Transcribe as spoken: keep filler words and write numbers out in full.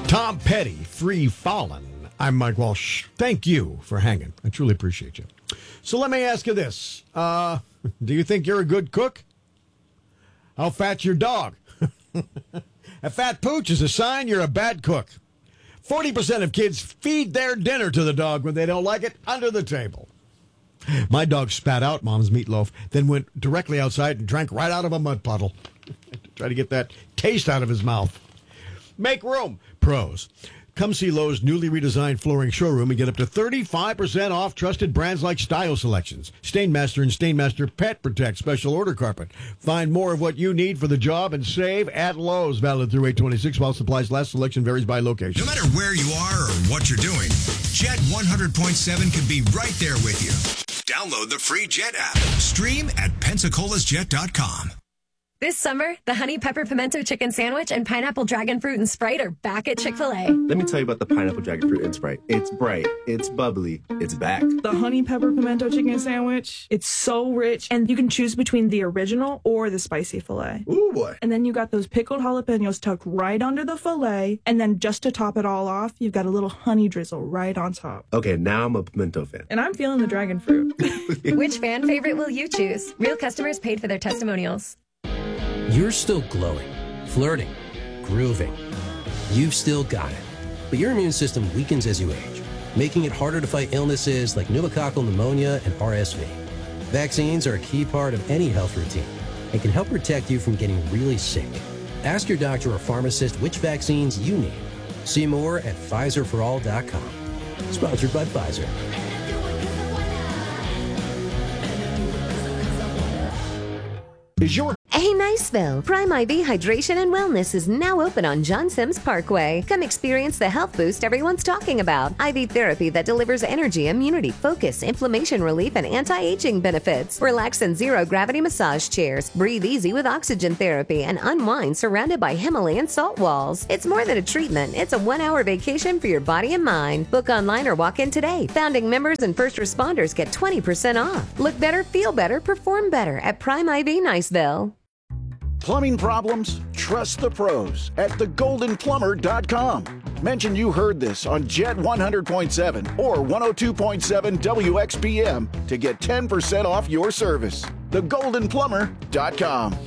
Tom Petty, Free Fallin'. I'm Mike Walsh. Thank you for hanging. I truly appreciate you. So let me ask you this. Uh, do you think you're a good cook? How fat's your dog? A fat pooch is a sign you're a bad cook. forty percent of kids feed their dinner to the dog when they don't like it under the table. My dog spat out Mom's meatloaf, then went directly outside and drank right out of a mud puddle. Try to get that taste out of his mouth. Make room. Pros. Come see Lowe's newly redesigned flooring showroom and get up to thirty-five percent off trusted brands like Style Selections, Stainmaster, and Stainmaster Pet Protect Special Order Carpet. Find more of what you need for the job and save at Lowe's. Valid through eight twenty-six while supplies last. Selection varies by location. No matter where you are or what you're doing, Jet one hundred point seven can be right there with you. Download the free Jet app. Stream at Pensacola's Jet dot com. This summer, the Honey Pepper Pimento Chicken Sandwich and Pineapple Dragon Fruit and Sprite are back at Chick-fil-A. Let me tell you about the Pineapple Dragon Fruit and Sprite. It's bright, it's bubbly, it's back. The Honey Pepper Pimento Chicken Sandwich, it's so rich, and you can choose between the original or the spicy filet. Ooh, boy. And then you got those pickled jalapenos tucked right under the filet, and then just to top it all off, you've got a little honey drizzle right on top. Okay, now I'm a pimento fan. And I'm feeling the dragon fruit. Which fan favorite will you choose? Real customers paid for their testimonials. You're still glowing, flirting, grooving. You've still got it. But your immune system weakens as you age, making it harder to fight illnesses like pneumococcal pneumonia and R S V. Vaccines are a key part of any health routine and can help protect you from getting really sick. Ask your doctor or pharmacist which vaccines you need. See more at Pfizer for all dot com. Sponsored by Pfizer. Is your Hey, Niceville! Prime I V Hydration and Wellness is now open on John Sims Parkway. Come experience the health boost everyone's talking about. I V therapy that delivers energy, immunity, focus, inflammation relief, and anti-aging benefits. Relax in zero-gravity massage chairs. Breathe easy with oxygen therapy and unwind surrounded by Himalayan salt walls. It's more than a treatment. It's a one-hour vacation for your body and mind. Book online or walk in today. Founding members and first responders get twenty percent off. Look better, feel better, perform better at Prime I V Niceville. Plumbing problems? Trust the pros at the golden plumber dot com. Mention you heard this on Jet one hundred point seven or one oh two point seven W X P M to get ten percent off your service. the golden plumber dot com.